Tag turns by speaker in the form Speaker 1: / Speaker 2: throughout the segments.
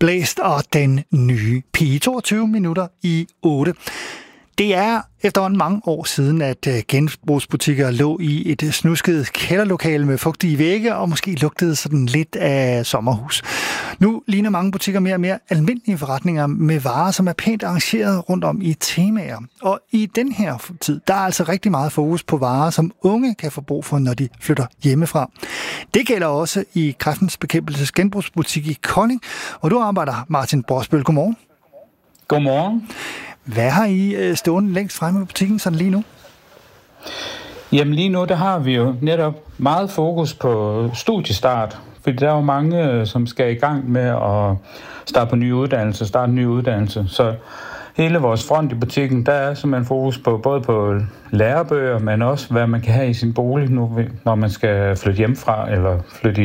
Speaker 1: Blæst og den nye pige. 22 minutter i 8. Det er efterhånden mange år siden, at genbrugsbutikker lå i et snusket kælderlokale med fugtige vægge og måske lugtede sådan lidt af sommerhus. Nu ligner mange butikker mere og mere almindelige forretninger med varer, som er pænt arrangeret rundt om i temaer. Og i den her tid, der er altså rigtig meget fokus på varer, som unge kan få brug for, når de flytter hjemmefra. Det gælder også i Kræftens Bekæmpelses genbrugsbutik i Kolding, og du arbejder, Martin Brosbøl. Godmorgen.
Speaker 2: Godmorgen.
Speaker 1: Hvad har I stående længst fremme i butikken sådan lige nu?
Speaker 2: Jamen lige nu, der har vi jo netop meget fokus på studiestart, fordi der er jo mange, som skal i gang med at starte en ny uddannelse. Så hele vores front i butikken, der er simpelthen fokus på både på lærebøger, men også hvad man kan have i sin bolig nu, når man skal flytte hjemmefra eller flytte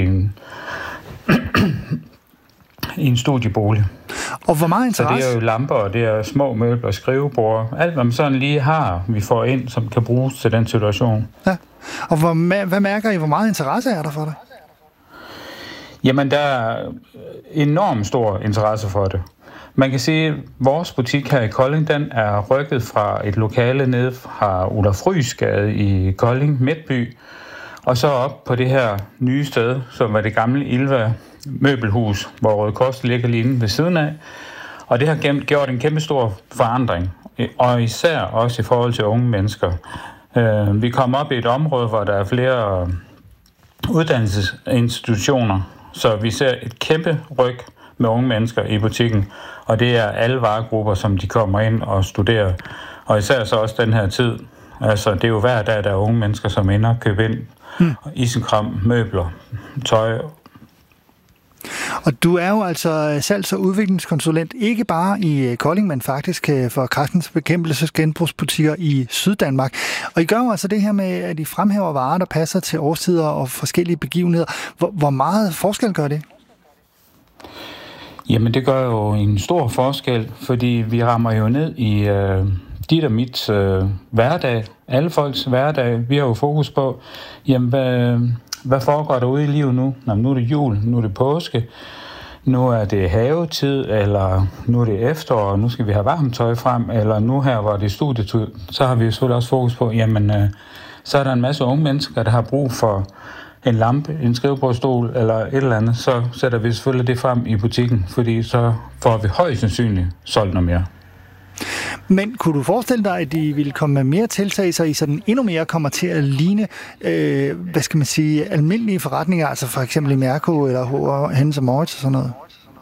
Speaker 2: i en studiebolig.
Speaker 1: Og hvor meget interesse?
Speaker 2: Så det er jo lamper, og det er små møbler, skrivebord, alt hvad man sådan lige har, vi får ind, som kan bruges til den situation.
Speaker 1: Ja. Og hvad mærker I, hvor meget interesse er der for det?
Speaker 2: Jamen, der er enormt stor interesse for det. Man kan sige, at vores butik her i Kolding, den er rykket fra et lokale nede fra Olaf Ryesgade i Kolding Midtby, og så op på det her nye sted, som var det gamle Ilva møbelhus, hvor Røde Kors ligger lige inde ved siden af. Og det har gjort en kæmpe stor forandring, og især også i forhold til unge mennesker. Vi kommer op i et område, hvor der er flere uddannelsesinstitutioner, så vi ser et kæmpe ryg med unge mennesker i butikken, og det er alle varegrupper, som de kommer ind og studerer. Og især så også den her tid. Altså, det er jo hver dag, der er unge mennesker, som ender og køber ind isenkram, møbler, tøj.
Speaker 1: Og du er jo altså salgs- og udviklingskonsulent, ikke bare i Kolding, men faktisk for Kræftens Bekæmpelses genbrugsbutikker i Syddanmark. Og I gør jo altså det her med, at I fremhæver varer, der passer til årstider og forskellige begivenheder. Hvor meget forskel gør det?
Speaker 2: Jamen, det gør jo en stor forskel, fordi vi rammer jo ned i dit og mit hverdag, alle folks hverdag. Vi har jo fokus på, jamen, hvad foregår der ude i livet nu? Jamen, nu er det jul, nu er det påske, nu er det havetid, eller nu er det efterår, og nu skal vi have varmt tøj frem, eller nu her, hvor det er studietid, så har vi jo selvfølgelig også fokus på, jamen, så er der en masse unge mennesker, der har brug for en lampe, en skrivebordstol eller et eller andet, så sætter vi selvfølgelig det frem i butikken, fordi så får vi højst sandsynligt solgt noget mere.
Speaker 1: Men kunne du forestille dig, at de ville komme med mere tiltag, så I sådan endnu mere kommer til at ligne, almindelige forretninger, altså for eksempel i Mærko eller Hennes & Mauritz og sådan noget?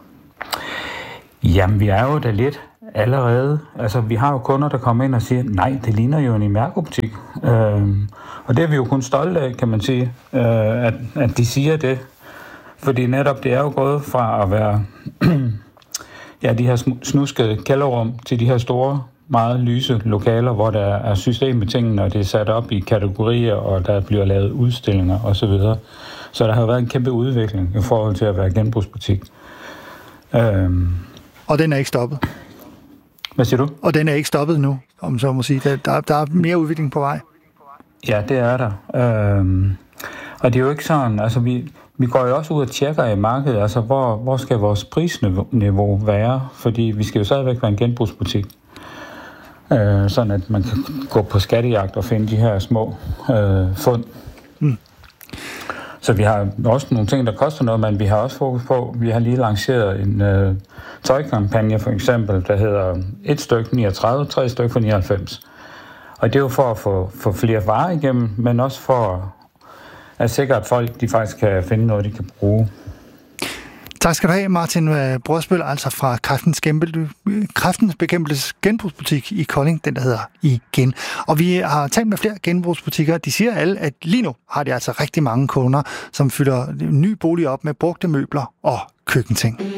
Speaker 2: Jamen, vi er jo da lidt allerede. Altså, vi har jo kunder, der kommer ind og siger, nej, det ligner jo en Mærko-butik. Og det er vi jo kun stolte af, kan man sige, at de siger det. Fordi netop det er jo gået fra at være de her snuskede kælderrum til de her store, meget lyse lokaler, hvor der er system med tingene, og det er sat op i kategorier, og der bliver lavet udstillinger osv. Så der har været en kæmpe udvikling i forhold til at være genbrugsbutik.
Speaker 1: Og den er ikke stoppet?
Speaker 2: Hvad siger du?
Speaker 1: Og den er ikke stoppet nu, om så må sige. Der er mere udvikling på vej.
Speaker 2: Ja, det er der. Og det er jo ikke sådan, altså vi går jo også ud og tjekker i markedet, altså hvor skal vores prisniveau være, fordi vi skal jo stadigvæk være en genbrugsbutik. Sådan at man kan gå på skattejagt og finde de her små fund. Så vi har også nogle ting, der koster noget, men vi har også fokus på, vi har lige lanceret en tøjkampagne for eksempel, der hedder 1 stykke 39, 3 stykker for 99. Og det er jo for at få flere varer igennem, men også for at sikre, at folk de faktisk kan finde noget, de kan bruge.
Speaker 1: Tak skal du have, Martin Brosbøl, altså fra Kræftens Bekæmpelses genbrugsbutik i Kolding, den der hedder Igen. Og vi har talt med flere genbrugsbutikker. De siger alle, at lige nu har de altså rigtig mange kunder, som fylder ny bolig op med brugte møbler og køkkenting.